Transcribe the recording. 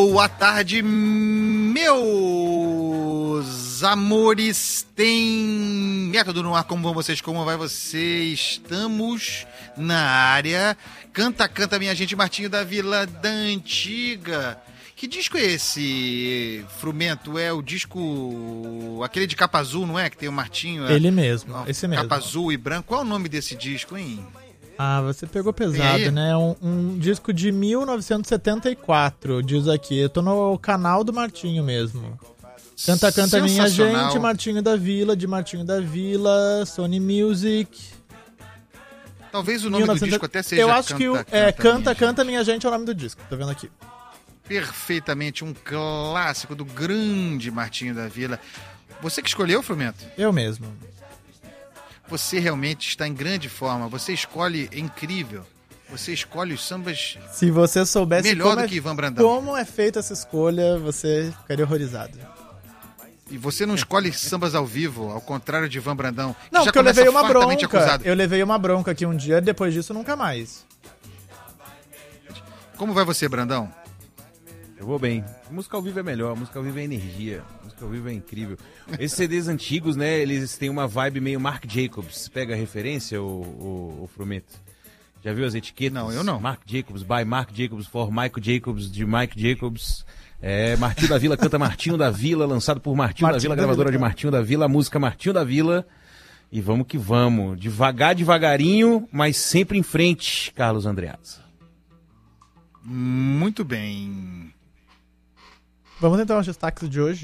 Boa tarde, meus amores. Tem método no ar. Como vão vocês? Como vai você? Estamos na área. Canta, canta, minha gente. Martinho da Vila da Antiga. Que disco é esse, Frumento? É o disco... aquele de capa azul, não é? Que tem o Martinho... Ele mesmo, esse mesmo. Capa azul e branco. Qual é o nome desse disco, hein? Ah, você pegou pesado, né? Um disco de 1974, diz aqui. Eu tô no canal do Martinho mesmo. Canta, canta, minha gente, Martinho da Vila, de Martinho da Vila, Sony Music. Talvez o nome do disco até seja Eu acho que Canta, minha gente é o nome do disco, tô vendo aqui. Perfeitamente, um clássico do grande Martinho da Vila. Você que escolheu, Frumento? Eu mesmo. Você realmente está em grande forma. Você escolhe incrível. Você escolhe os sambas. Se você soubesse melhor do que Ivan Brandão. Como é feita essa escolha, você ficaria horrorizado. E você não escolhe sambas ao vivo, ao contrário de Ivan Brandão. Não, porque eu levei uma bronca. Acusado. Eu levei uma bronca aqui um dia, depois disso nunca mais. Como vai você, Brandão? Eu vou bem. Música ao vivo é melhor, música ao vivo é energia, música ao vivo é incrível. Esses CDs antigos, né, eles têm uma vibe meio Marc Jacobs. Pega a referência, o Frumento? Já viu as etiquetas? Não, eu não. Marc Jacobs, by Marc Jacobs, for Michael Jacobs, de Mike Jacobs. Martinho da Vila canta Martinho da Vila, lançado por Martinho da Vila, gravadora de Martinho da Vila, a música Martinho da Vila. E vamos que vamos. Devagarinho, mas sempre em frente, Carlos Andreazza. Muito bem. Vamos então aos destaques de hoje.